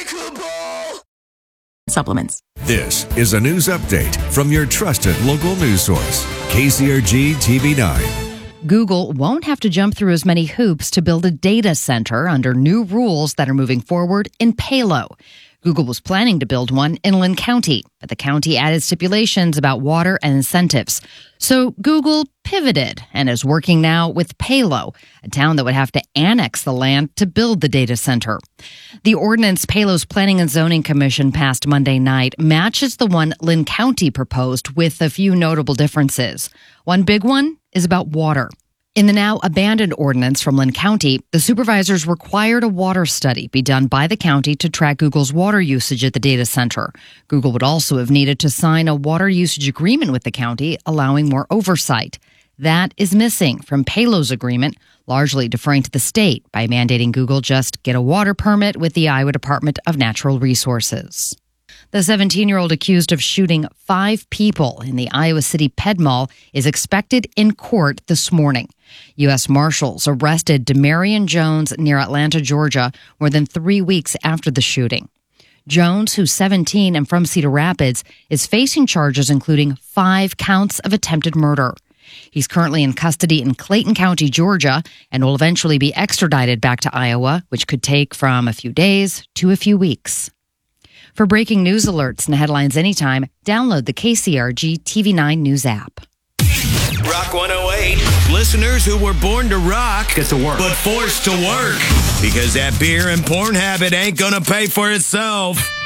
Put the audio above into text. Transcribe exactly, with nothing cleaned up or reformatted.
Unbreakable! Supplements. This is a news update from your trusted local news source, K C R G T V nine. Google won't have to jump through as many hoops to build a data center under new rules that are moving forward in Palo. Google was planning to build one in Linn County, but the county added stipulations about water and incentives. So Google pivoted and is working now with Palo, a town that would have to annex the land to build the data center. The ordinance Palo's Planning and Zoning Commission passed Monday night matches the one Linn County proposed with a few notable differences. One big one is about water. In the now abandoned ordinance from Linn County, the supervisors required a water study be done by the county to track Google's water usage at the data center. Google would also have needed to sign a water usage agreement with the county, allowing more oversight. That is missing from Palo's agreement, largely deferring to the state by mandating Google just get a water permit with the Iowa Department of Natural Resources. The seventeen-year-old accused of shooting five people in the Iowa City Ped Mall is expected in court this morning. U S Marshals arrested Demarion Jones near Atlanta, Georgia, more than three weeks after the shooting. Jones, who's seventeen and from Cedar Rapids, is facing charges including five counts of attempted murder. He's currently in custody in Clayton County, Georgia, and will eventually be extradited back to Iowa, which could take from a few days to a few weeks. For breaking news alerts and headlines anytime, download the K C R G T V nine News app. Rock one oh eight. Listeners who were born to rock, get to work, but forced to work. Because that beer and porn habit ain't gonna pay for itself.